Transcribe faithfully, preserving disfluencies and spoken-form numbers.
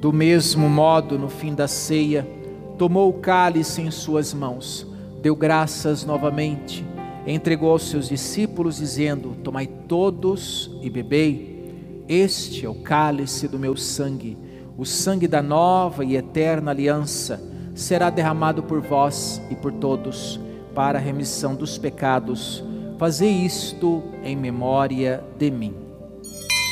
Do mesmo modo, no fim da ceia, tomou o cálice em suas mãos, deu graças novamente, entregou aos seus discípulos, dizendo: tomai todos e bebei, este é o cálice do meu sangue, o sangue da nova e eterna aliança, será derramado por vós e por todos, para a remissão dos pecados. Fazei isto em memória de mim.